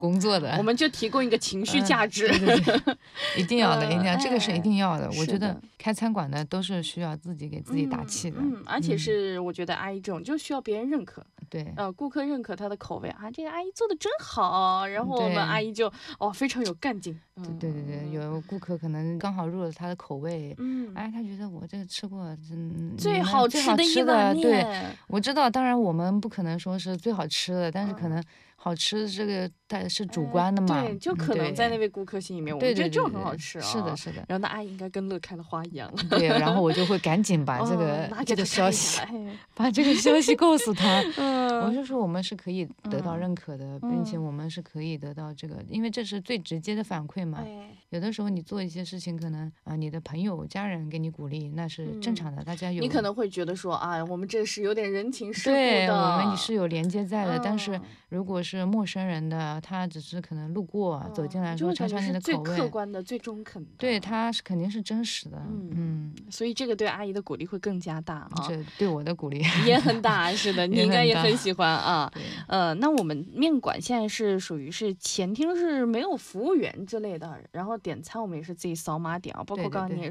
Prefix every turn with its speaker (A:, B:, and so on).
A: 工作的，
B: 我们就提供一个情绪价值。
A: 对对对，一定要的，一定要，这个是一定要的。我觉得
B: 是的
A: 开餐馆的都是需要自己给自己打气的。
B: 而且是我觉得阿姨这种就需要别人认可，
A: 对，
B: 顾客认可她的口味啊，这个阿姨做的真好，然后我们
A: 对
B: 阿姨就非常有干劲。
A: 对对对，有顾客可能刚好入了他的口味，哎，他觉得我这个吃过，
B: 最好吃的一碗面。
A: 对，我知道，当然我们不可能说是最好吃的，但是可能好吃这个它是主观的嘛，
B: 对，就可能在那位顾客心里面，我们觉得就很好吃啊。
A: 是的，是的。
B: 然后那阿姨应该跟乐开了花一样了。
A: 对，然后我就会赶紧把这个消息，把这个消息告诉他。我就说我们是可以得到认可的，并且我们是可以得到这个，因为这是最直接的反馈嘛。有的时候你做一些事情，可能你的朋友、家人给你鼓励，那是正常的，大家有。
B: 你可能会觉得说啊，我们这是有点人情世故的，
A: 对，我们是有连接在的。但是如果是陌生人的，他只是可能路过走进来说尝尝你的口味，
B: 最客观的、最中肯的。
A: 对，他是肯定是真实的。
B: 所以这个对阿姨的鼓励会更加大啊。
A: 这对我的鼓励
B: 也很大，是的，你应该也很喜欢啊。那我们面馆现在是属于是前厅是没有服务员之类的，然后点餐我们也是自己扫码点啊，包括刚刚你也